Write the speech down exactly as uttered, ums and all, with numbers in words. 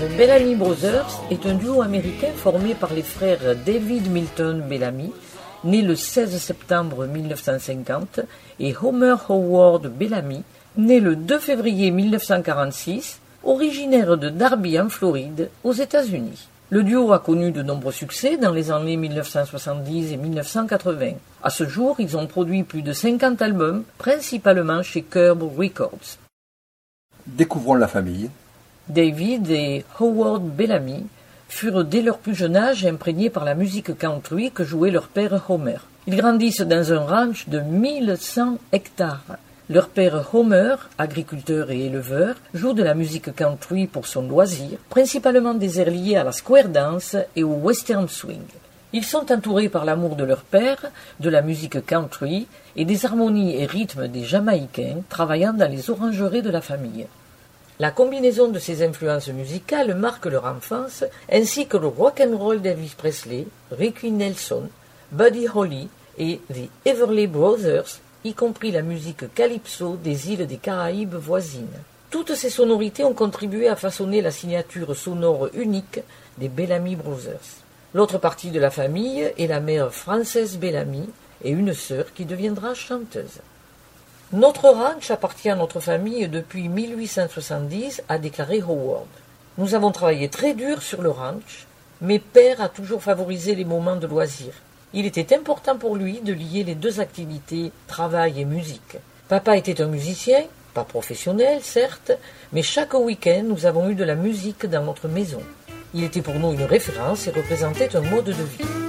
The Bellamy Brothers est un duo américain formé par les frères David Milton Bellamy, né le seize septembre mille neuf cent cinquante, et Homer Howard Bellamy, né le deux février mille neuf cent quarante-six, originaire de Darby en Floride, aux États-Unis. Le duo a connu de nombreux succès dans les années mille neuf cent soixante-dix et mille neuf cent quatre-vingts. À ce jour, ils ont produit plus de cinquante albums, principalement chez Curb Records. Découvrons la famille. David et Howard Bellamy furent dès leur plus jeune âge imprégnés par la musique country que jouait leur père Homer. Ils grandissent dans un ranch de mille cent hectares. Leur père Homer, agriculteur et éleveur, joue de la musique country pour son loisir, principalement des airs liés à la square dance et au western swing. Ils sont entourés par l'amour de leur père, de la musique country et des harmonies et rythmes des Jamaïcains travaillant dans les orangeries de la famille. La combinaison de ces influences musicales marque leur enfance, ainsi que le rock'n'roll d'Elvis Presley, Ricky Nelson, Buddy Holly et The Everly Brothers, y compris la musique calypso des îles des Caraïbes voisines. Toutes ces sonorités ont contribué à façonner la signature sonore unique des Bellamy Brothers. L'autre partie de la famille est la mère Frances Bellamy et une sœur qui deviendra chanteuse. Notre ranch appartient à notre famille depuis mille huit cent soixante-dix, a déclaré Howard. Nous avons travaillé très dur sur le ranch, mais père a toujours favorisé les moments de loisirs. Il était important pour lui de lier les deux activités, travail et musique. Papa était un musicien, pas professionnel certes, mais chaque week-end nous avons eu de la musique dans notre maison. Il était pour nous une référence et représentait un mode de vie.